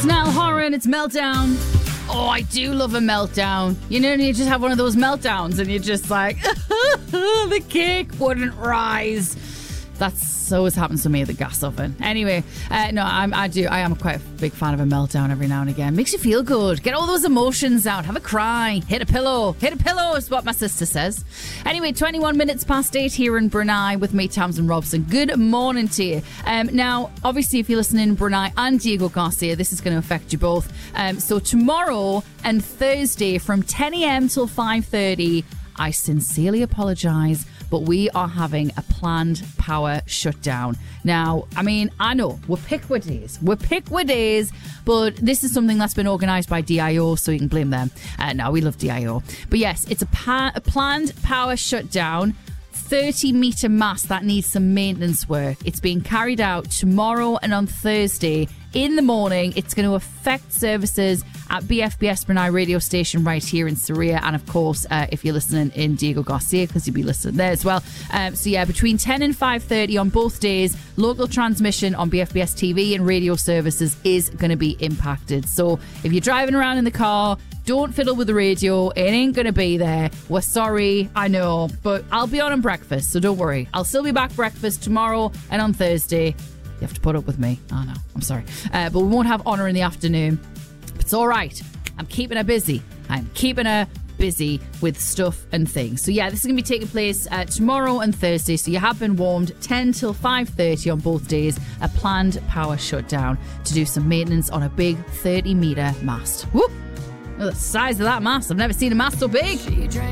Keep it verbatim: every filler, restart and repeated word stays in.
It's Niall Horan, it's Meltdown. Oh, I do love a meltdown. You know, you just have one of those meltdowns and you're just like, the cake wouldn't rise. That's always happens to me at the gas oven. Anyway, uh, no, I'm, I do. I am quite a big fan of a meltdown every now and again. Makes you feel good. Get all those emotions out. Have a cry. Hit a pillow. Hit a pillow is what my sister says. Anyway, twenty-one minutes past eight here in Brunei with me, Tamsin Robson. Good morning to you. Um, now, obviously, if you're listening in Brunei and Diego Garcia, this is going to affect you both. Um, so tomorrow and Thursday from ten a.m. till five thirty, I sincerely apologise, but we are having a planned power shutdown. Now, I mean, I know, we're pick with days. We're pick with days, but this is something that's been organised by D I O, so you can blame them. Uh, no, we love D I O. But yes, it's a, pa- a planned power shutdown. thirty metre mast that needs some maintenance work. It's being carried out tomorrow and on Thursday in the morning. It's going to affect services at B F B S Brunei radio station right here in Saria, and of course uh, if you're listening in Diego Garcia, because you'll be listening there as well. Um, so yeah, between ten and five thirty on both days, local transmission on B F B S T V and radio services is going to be impacted. So if you're driving around in the car, don't fiddle with the radio. It ain't going to be there. We're sorry, I know, but I'll be on on breakfast, so don't worry. I'll still be back breakfast tomorrow and on Thursday. You have to put up with me. Oh no, I'm sorry. Uh, but we won't have Honour in the afternoon. It's all right. I'm keeping her busy. I'm keeping her busy with stuff and things. So yeah, this is going to be taking place uh, tomorrow and Thursday. So you have been warned. ten till five thirty on both days. A planned power shutdown to do some maintenance on a big thirty metre mast. Whoop! Well, the size of that mast. I've never seen a mast so big.